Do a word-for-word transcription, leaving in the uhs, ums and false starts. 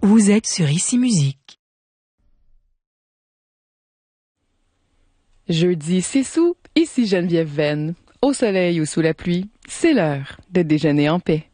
Vous êtes sur Ici Musique. Jeudi six août, ici Geneviève Venn. Au soleil ou sous la pluie, c'est l'heure de déjeuner en paix.